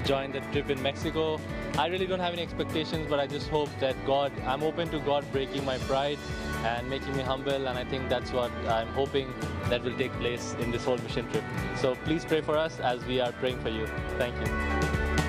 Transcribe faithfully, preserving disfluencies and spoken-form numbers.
join the trip in Mexico. I really don't have any expectations, but I just hope that God, I'm open to God breaking my pride and making me humble, and I think that's what I'm hoping that will take place in this whole mission trip. So please pray for us as we are praying for you. Thank you.